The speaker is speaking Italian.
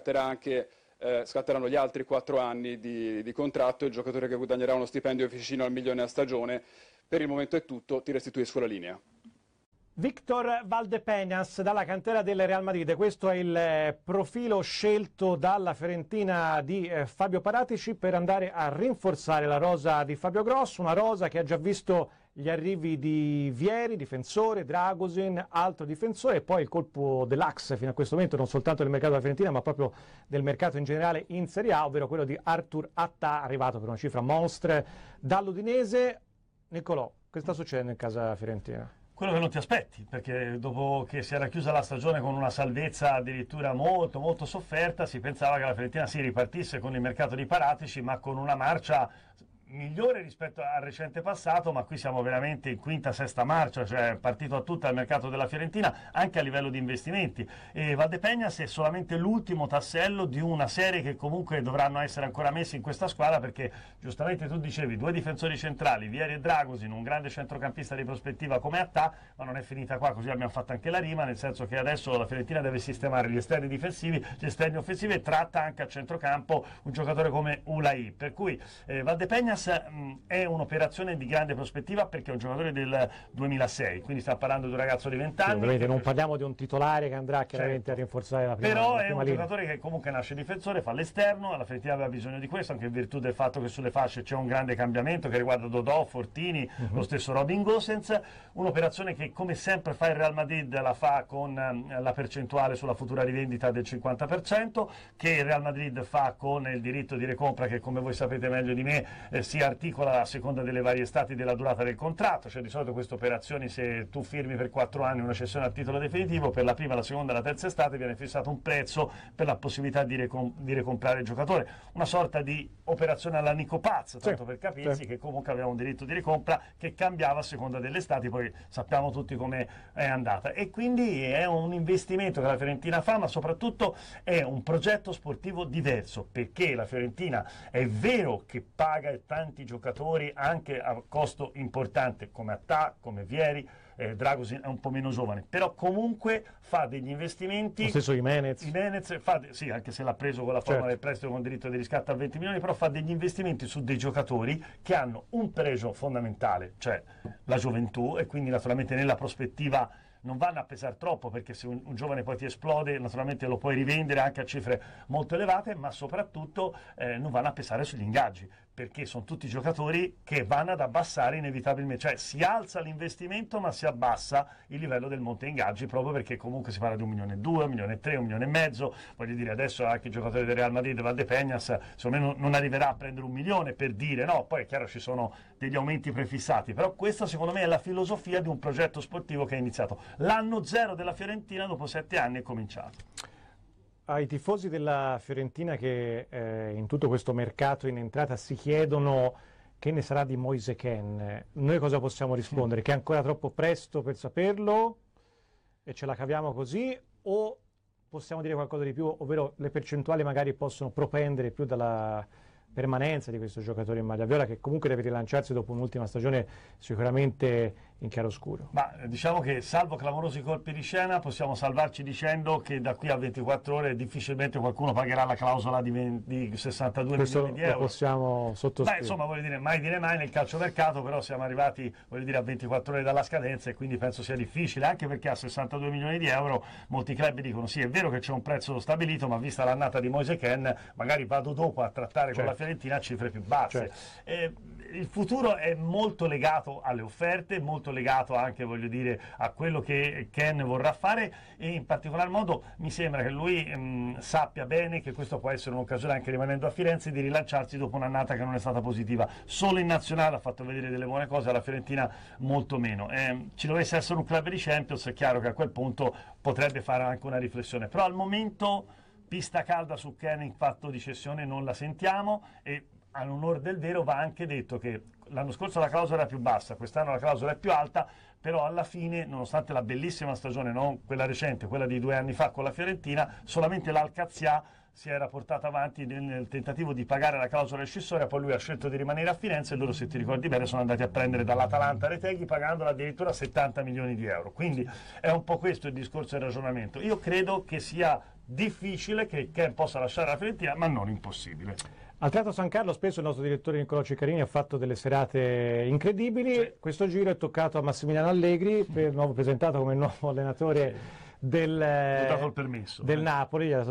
scatteranno gli altri 4 anni di contratto, il giocatore che guadagnerà uno stipendio vicino al 1 milione a stagione. Per il momento è tutto, ti restituisco la linea. Víctor Valdepeñas dalla cantera del Real Madrid, questo è il profilo scelto dalla Fiorentina di Fabio Paratici per andare a rinforzare la rosa di Fabio Grosso, una rosa che ha già visto gli arrivi di Vieri, difensore, Dragosin, altro difensore, e poi il colpo dell'axe fino a questo momento non soltanto del mercato della Fiorentina ma proprio del mercato in generale in Serie A, ovvero quello di Arthur Attà, arrivato per una cifra monstre dall'Udinese. Niccolò, che sta succedendo in casa fiorentina? Quello che non ti aspetti, perché dopo che si era chiusa la stagione con una salvezza addirittura molto molto sofferta, si pensava che la Fiorentina si ripartisse con il mercato di Paratici, ma con una marcia migliore rispetto al recente passato, ma qui siamo veramente in quinta, sesta marcia, cioè è partito a tutta il mercato della Fiorentina anche a livello di investimenti, e Valdepeñas è solamente l'ultimo tassello di una serie che comunque dovranno essere ancora messi in questa squadra, perché giustamente tu dicevi 2 difensori centrali, Vieri e Dragosin, un grande centrocampista di prospettiva come Attà, ma non è finita qua, così abbiamo fatto anche la rima, nel senso che adesso la Fiorentina deve sistemare gli esterni difensivi, gli esterni offensivi, e tratta anche a centrocampo un giocatore come Ulai, per cui Valdepeñas è un'operazione di grande prospettiva, perché è un giocatore del 2006, quindi sta parlando di un ragazzo di 20 anni. Sì, ovviamente non parliamo di un titolare che andrà chiaramente a rinforzare la prima linea. Però è un giocatore che comunque nasce difensore, fa l'esterno, la Fiorentina aveva bisogno di questo, anche in virtù del fatto che sulle fasce c'è un grande cambiamento che riguarda Dodò, Fortini, lo stesso Robin Gosens, un'operazione che come sempre fa il Real Madrid la fa con la percentuale sulla futura rivendita del 50%, che il Real Madrid fa con il diritto di recompra che, come voi sapete meglio di me, si articola a seconda delle varie stati della durata del contratto, cioè di solito queste operazioni, se tu firmi per 4 anni una cessione a titolo definitivo, per la prima, la seconda e la terza estate viene fissato un prezzo per la possibilità di ricomprare il giocatore, una sorta di operazione alla Nico Paz, tanto per capirsi, che comunque aveva un diritto di ricompra che cambiava a seconda delle estati, poi sappiamo tutti come è andata, e quindi è un investimento che la Fiorentina fa, ma soprattutto è un progetto sportivo diverso, perché la Fiorentina è vero che paga tanti giocatori anche a costo importante come Attà, come Vieri, Dragosin è un po' meno giovane, però comunque fa degli investimenti. Lo stesso Jimenez sì, anche se l'ha preso con la forma del prestito con diritto di riscatto a 20 milioni, però fa degli investimenti su dei giocatori che hanno un pregio fondamentale, cioè la gioventù, e quindi naturalmente nella prospettiva non vanno a pesare troppo, perché se un giovane poi ti esplode naturalmente lo puoi rivendere anche a cifre molto elevate, ma soprattutto non vanno a pesare sugli ingaggi, perché sono tutti giocatori che vanno ad abbassare inevitabilmente, cioè si alza l'investimento ma si abbassa il livello del monte ingaggi, proprio perché comunque si parla di 1,2 milioni, 1,3 milioni, 1,5 milioni, voglio dire, adesso anche i giocatori del Real Madrid, Valdepeñas, secondo me non arriverà a prendere 1 milione, per dire, no, poi è chiaro ci sono degli aumenti prefissati, però questa secondo me è la filosofia di un progetto sportivo che è iniziato. L'anno zero della Fiorentina dopo 7 anni è cominciato. Ai tifosi della Fiorentina che in tutto questo mercato in entrata si chiedono che ne sarà di Moise Kean, noi cosa possiamo rispondere? Che è ancora troppo presto per saperlo e ce la caviamo così, o possiamo dire qualcosa di più, ovvero le percentuali magari possono propendere più dalla permanenza di questo giocatore in maglia viola, che comunque deve rilanciarsi dopo un'ultima stagione sicuramente in chiaroscuro? Ma diciamo che, salvo clamorosi colpi di scena, possiamo salvarci dicendo che da qui a 24 ore difficilmente qualcuno pagherà la clausola di 62 milioni di euro. Lo possiamo sottoscrivere. Insomma, voglio dire, mai dire mai nel calciomercato, però siamo arrivati, voglio dire, a 24 ore dalla scadenza, e quindi penso sia difficile, anche perché a 62 milioni di euro molti club dicono sì, è vero che c'è un prezzo stabilito, ma vista l'annata di Moise Kean magari vado dopo a trattare con la Fiorentina a cifre più basse. Il futuro è molto legato alle offerte, molto legato anche, voglio dire, a quello che Kean vorrà fare, e in particolar modo mi sembra che lui sappia bene che questo può essere un'occasione, anche rimanendo a Firenze, di rilanciarsi dopo un'annata che non è stata positiva. Solo in nazionale ha fatto vedere delle buone cose, alla Fiorentina molto meno. Ci dovesse essere un club di Champions, è chiaro che a quel punto potrebbe fare anche una riflessione, però al momento pista calda su Kean in fatto di cessione non la sentiamo, e all'onore del vero va anche detto che l'anno scorso la clausola era più bassa, quest'anno la clausola è più alta, però alla fine, nonostante la bellissima stagione, non quella recente, quella di 2 anni fa con la Fiorentina, solamente l'Alcazia si era portata avanti nel tentativo di pagare la clausola rescissoria, poi lui ha scelto di rimanere a Firenze, e loro, se ti ricordi bene, sono andati a prendere dall'Atalanta Retegui pagandola addirittura 70 milioni di euro. Quindi è un po' questo il discorso e il ragionamento. Io credo che sia difficile che il Ken possa lasciare la Fiorentina, ma non impossibile. Al Teatro San Carlo spesso il nostro direttore Niccolò Ciccarini ha fatto delle serate incredibili. Sì. Questo giro è toccato a Massimiliano Allegri, nuovo presentato come nuovo allenatore Ho dato il permesso. del Napoli.